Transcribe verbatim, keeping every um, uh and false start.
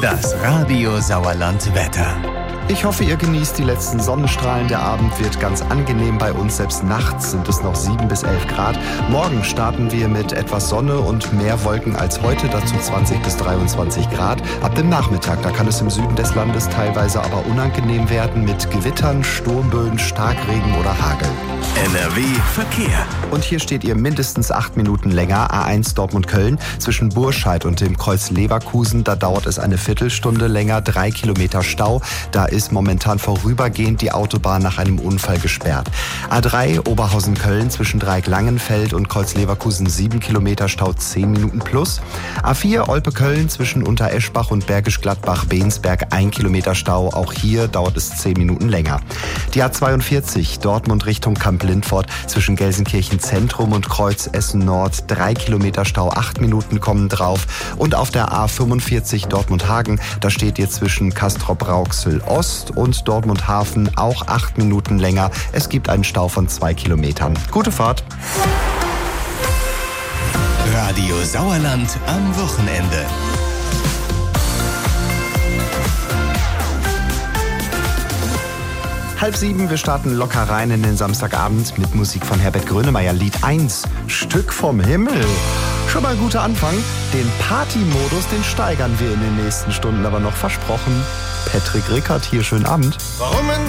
Das Radio Sauerland Wetter. Ich hoffe, ihr genießt die letzten Sonnenstrahlen. Der Abend wird ganz angenehm bei uns. Selbst nachts sind es noch sieben bis elf Grad. Morgen starten wir mit etwas Sonne und mehr Wolken als heute, dazu zwanzig bis dreiundzwanzig Grad. Ab dem Nachmittag, da kann es im Süden des Landes teilweise aber unangenehm werden mit Gewittern, Sturmböen, Starkregen oder Hagel. N R W Verkehr. Und hier steht ihr mindestens acht Minuten länger. A eins Dortmund-Köln zwischen Burscheid und dem Kreuz Leverkusen. Da dauert es eine Viertelstunde länger. Drei Kilometer Stau. Da ist momentan vorübergehend die Autobahn nach einem Unfall gesperrt. A drei Oberhausen-Köln zwischen Dreieck-Langenfeld und Kreuz Leverkusen. Sieben Kilometer Stau, zehn Minuten plus. A vier Olpe-Köln zwischen Untereschbach und Bergisch Gladbach-Bensberg. Ein Kilometer Stau. Auch hier dauert es zehn Minuten länger. Die A zweiundvierzig Dortmund Richtung Kamp-Lindfort zwischen Gelsenkirchen Zentrum und Kreuz Essen Nord. Drei Kilometer Stau, acht Minuten kommen drauf. Und auf der A fünfundvierzig Dortmund-Hagen, da steht ihr zwischen Castrop-Rauxel Ost und Dortmund Hafen auch acht Minuten länger. Es gibt einen Stau von zwei Kilometern. Gute Fahrt. Radio Sauerland am Wochenende. Halb sieben, wir starten locker rein in den Samstagabend mit Musik von Herbert Grönemeyer. Lied eins, Stück vom Himmel. Schon mal ein guter Anfang. Den Party-Modus, den steigern wir in den nächsten Stunden aber noch versprochen. Patrick Rickert hier, schönen Abend. Warum